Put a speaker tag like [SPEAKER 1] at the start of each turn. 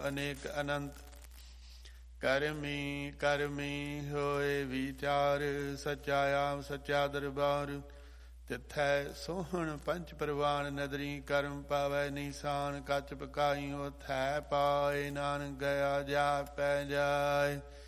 [SPEAKER 1] ਅਨੇਕ ਅਨੰਤ। ਕਰਮੀ ਕਰਮੀ ਹੋਏ ਵਿਚਾਰ, ਸੱਚਾ ਆਪ ਸੱਚਾ ਦਰਬਾਰ। ਤਿੱਥੈ ਸੋਹਣ ਪੰਚ ਪ੍ਰਵਾਨ, ਨਦਰੀ ਕਰਮ ਪਾਵੈ ਨਿਸ਼ਾਨ। ਕੱਚ ਪਕਾਈ ਉਥੈ ਪਾਏ, ਨਾਨਕ ਗਿਆ ਜਾਪੈ ਜਾਏ।